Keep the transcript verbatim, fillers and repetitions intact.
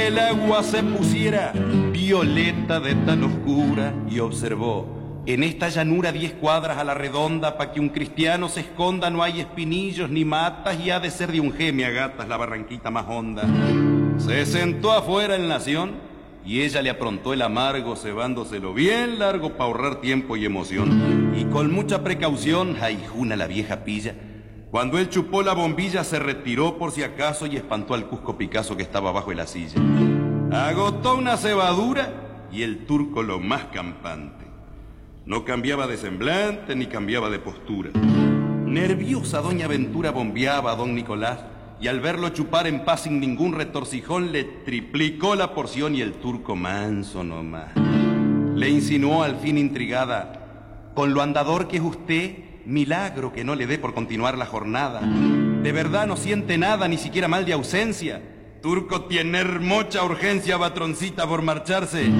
que el agua se pusiera violeta de tan oscura, y observó: en esta llanura diez cuadras a la redonda, pa' que un cristiano se esconda no hay espinillos ni matas, y ha de ser de un geme a gatas la barranquita más honda. Se sentó afuera el Nación y ella le aprontó el amargo, cebándoselo bien largo pa' ahorrar tiempo y emoción. Y con mucha precaución, jaijuna la vieja pilla, cuando él chupó la bombilla se retiró por si acaso y espantó al Cusco Picasso que estaba bajo de la silla. Agotó una cebadura y el turco lo más campante. No cambiaba de semblante ni cambiaba de postura. Nerviosa doña Ventura bombeaba a don Nicolás, y al verlo chupar en paz sin ningún retorcijón le triplicó la porción, y el turco manso nomás le insinuó al fin intrigada: con lo andador que es usted, milagro que no le dé por continuar la jornada. De verdad no siente nada, ni siquiera mal de ausencia. Turco tiene mucha urgencia, patroncita, por marcharse.